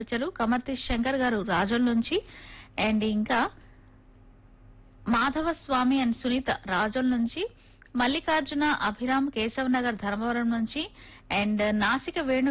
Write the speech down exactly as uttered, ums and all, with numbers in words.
వచ్చారు కమర్తి శంకర్ గారు రాజోల్ నుంచి. అండ్ ఇంకా మాధవ స్వామి అండ్ సునీత రాజోల్ నుంచి, మల్లికార్జున అభిరామ్ కేశవ్ నగర్ ధర్మవరం నుంచి, అండ్ నాసిక వేణు